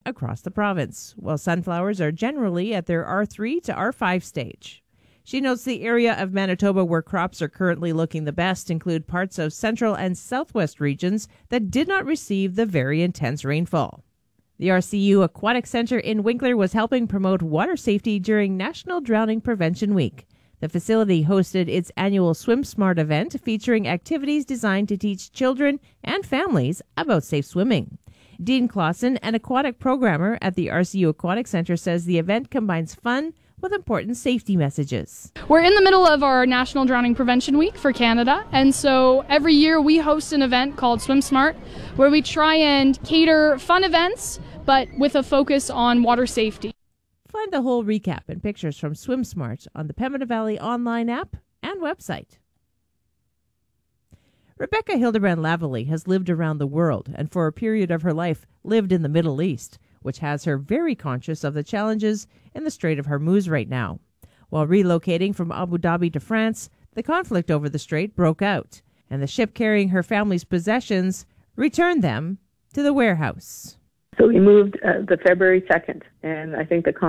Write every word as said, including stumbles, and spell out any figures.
across the province, while sunflowers are generally at their R three to R five stage. She notes the area of Manitoba where crops are currently looking the best include parts of central and southwest regions that did not receive the very intense rainfall. The R C U Aquatic Centre in Winkler was helping promote water safety during National Drowning Prevention Week. The facility hosted its annual Swim Smart event featuring activities designed to teach children and families about safe swimming. Dean Clausen, an aquatic programmer at the R C U Aquatic Centre, says the event combines fun with important safety messages. We're in the middle of our National Drowning Prevention Week for Canada, and so every year we host an event called Swim Smart, where we try and cater fun events, but with a focus on water safety. Find the whole recap and pictures from Swim Smart on the Pembina Valley online app and website. Rebecca Hildebrand Lavallee has lived around the world and for a period of her life lived in the Middle East, which has her very conscious of the challenges in the Strait of Hormuz right now. While relocating from Abu Dhabi to France, the conflict over the strait broke out, and the ship carrying her family's possessions returned them to the warehouse. So we moved uh, the February second, and I think the